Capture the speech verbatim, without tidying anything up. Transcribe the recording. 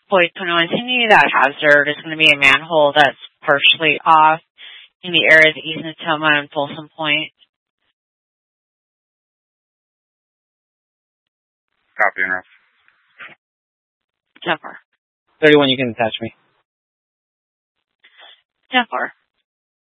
Point twenty-one, continue that hazard. There's going to be a manhole that's partially off in the area of East Natoma and Folsom Point. Copy, enough. ten four. thirty-one, you can attach me. ten four.